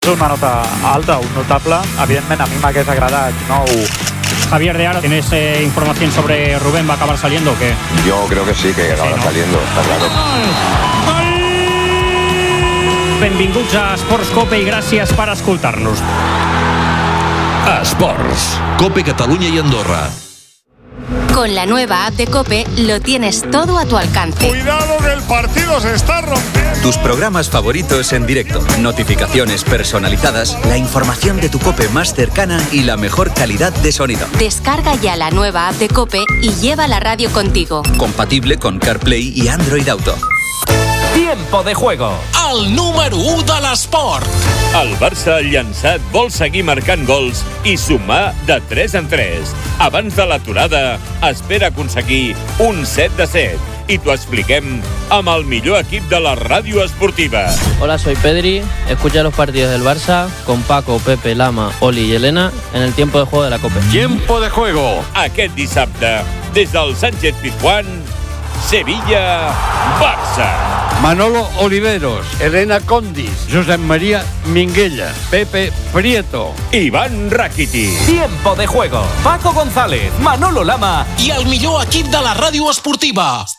una nota alta, un notable. Evidentment, a mi m'hagués agradat Javier de Aro, ¿tienes información sobre Rubén? ¿Va a acabar saliendo o qué? Yo creo que sí, que acabará saliendo, está claro. Benvinguts a Esports Cope y gracias per escoltar-nos. Esports, Cope Catalunya y Andorra. Con la nueva app de COPE lo tienes todo a tu alcance. ¡Cuidado que el partido se está rompiendo! Tus programas favoritos en directo, notificaciones personalizadas, la información de tu COPE más cercana y la mejor calidad de sonido. Descarga ya la nueva app de COPE y lleva la radio contigo. Compatible con CarPlay y Android Auto. Tiempo de juego. El número 1 de l'esport. El Barça llançat vol seguir marcant gols i sumar de 3 en 3. Abans de l'aturada, espera aconseguir un 7-7. I t'ho expliquem amb el millor equip de la ràdio esportiva. Hola, soy Pedri. Escucha los partidos del Barça con Paco, Pepe, Lama, Oli y Elena en el tiempo de juego de la COPE. Tiempo de juego. Aquest dissabte, des del Sánchez-Pizjuán, Sevilla, Barça. Manolo Oliveros, Elena Condis, Josep María Minguella, Pepe Prieto, Iván Rakiti. Tiempo de juego. Paco González, Manolo Lama I el millor equip de la ràdio esportiva.